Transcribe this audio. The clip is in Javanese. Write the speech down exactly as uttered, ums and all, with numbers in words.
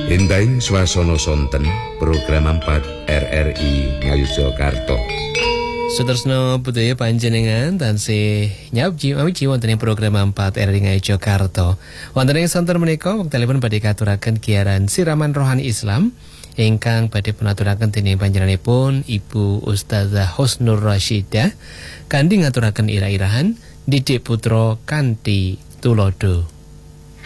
Endaing swasana sonten program empat R R I Ngayogyakarta. Sutresna budaya panjenengan tansih nyabji awiji wonten ing program empat R R I Ngayogyakarta. Wonten ing santen menika wektalipun badhe katuraken giaran siraman rohani Islam ingkang badhe punaturaken dening panjenenganipun Ibu Ustazah Husnur Rasyidah kanthi ngaturaken ira-irahan didik putra kanthi tulodo.